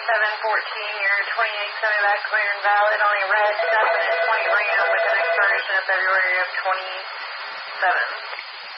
You're 28 semi-back clear and valid on a red 7 at 20 Ram with an expiration of February of 27.